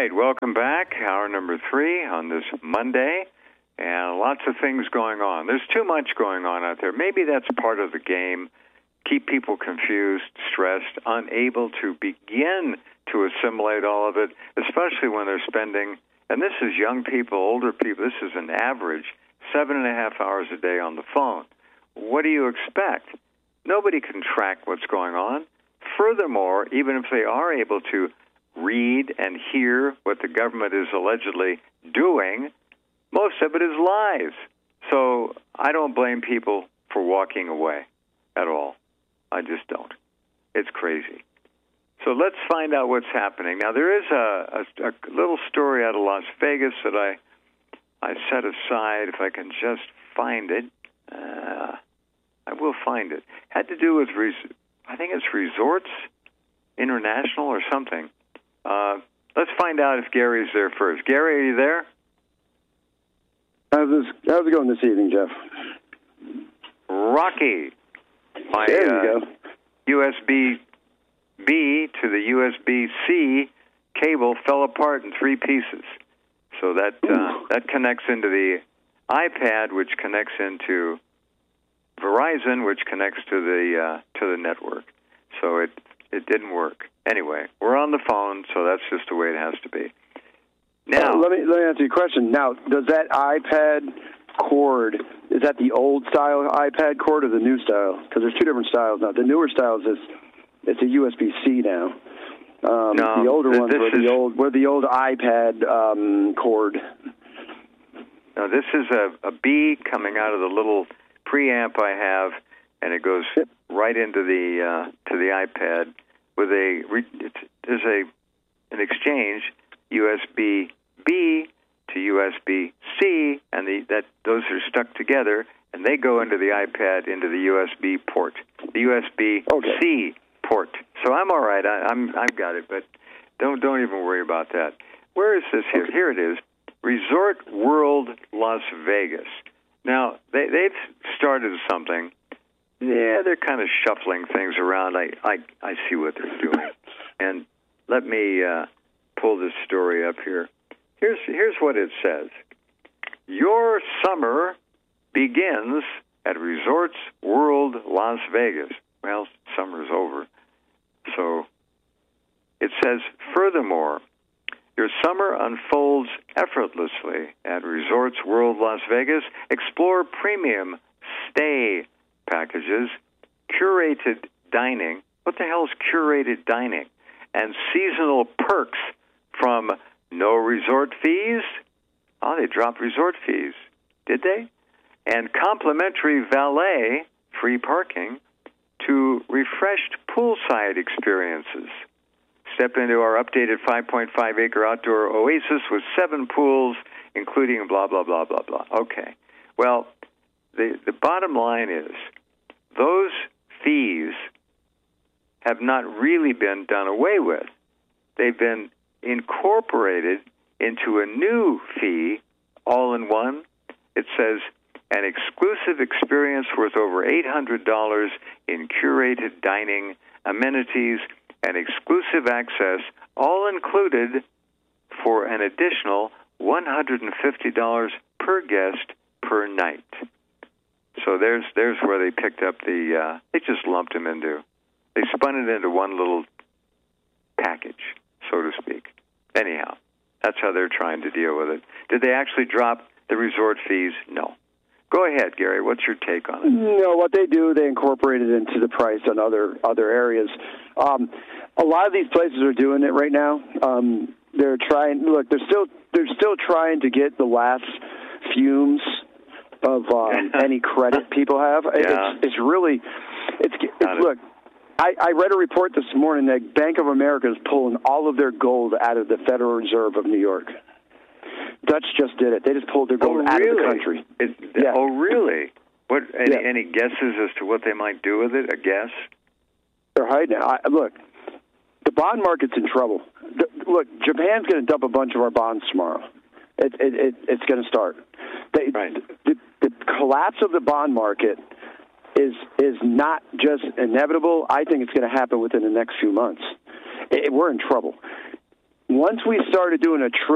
right, welcome back. Hour number 3 on this Monday, and lots of things going on. There's too much going on out there. Maybe that's part of the game. Keep people confused, stressed, unable to begin to assimilate all of it, especially when they're spending, and this is young people, older people, this is an average, 7.5 hours a day on the phone. What do you expect? Nobody can track what's going on. Furthermore, even if they are able to read and hear what the government is allegedly doing, most of it is lies. So I don't blame people for walking away at all. I just don't. It's crazy. So let's find out what's happening. Now, there is a little story out of Las Vegas that I set aside. If I can just find it, I will find it. Had to do with, I think it's Resorts International or something. Let's find out if Gary's there first. Gary, are you there? How's it going this evening, Jeff? Rocky. My there you go. USB-B to the USB-C cable fell apart in 3 pieces. So that connects into the iPad, which connects into Verizon, which connects to the network. So it didn't work. Anyway, we're on the phone, so that's just the way it has to be. Now, let me answer your question. Now, does that iPad cord, is that the old style iPad cord or the new style? Because there's 2 different styles now. The newer styles it's a USB-C now. No, the older ones were the old iPad cord. No, this is a B coming out of the little preamp I have, and it goes right into the to the iPad with there's an exchange USB-B to USB-C, and those are stuck together, and they go into the iPad into the USB port, the USB-C port. So I'm all right. I've got it, but don't even worry about that. Where is this here? Here it is. Resort World Las Vegas. Now they've started something. Yeah, they're kind of shuffling things around. I see what they're doing, and let me pull this story up here. Here's what it says. Your summer begins at Resorts World Las Vegas. Well, summer's over. So it says, furthermore, your summer unfolds effortlessly at Resorts World Las Vegas. Explore premium stay packages, curated dining. What the hell is curated dining? And seasonal perks from no resort fees. Oh, they dropped resort fees. Did they? And complimentary valet, free parking, to refreshed poolside experiences. Step into our updated 5.5-acre outdoor oasis with 7 pools, including blah, blah, blah, blah, blah. Okay. Well, the bottom line is those fees have not really been done away with. They've been incorporated into a new fee, all in one. It says an exclusive experience worth over $800 in curated dining, amenities, and exclusive access, all included for an additional $150 per guest per night. So there's where they picked up they just lumped them they spun it into one little package, so to speak. Anyhow, that's how they're trying to deal with it. Did they actually drop the resort fees? No. Go ahead, Gary. What's your take on it? No, what they do, they incorporate it into the price on other areas. A lot of these places are doing it right now. They're trying. Look, they're still trying to get the last fumes of any credit people have. Yeah. It's really look. I read a report this morning that Bank of America is pulling all of their gold out of the Federal Reserve of New York. Dutch just did it. They just pulled their gold out of the country. Yeah. Oh, really? What? Any guesses as to what they might do with it? A guess? They're hiding it. Look, the bond market's in trouble. Look, Japan's going to dump a bunch of our bonds tomorrow. It's going to start. Right. The collapse of the bond market is not just inevitable. I think it's going to happen within the next few months. We're in trouble. once we started doing a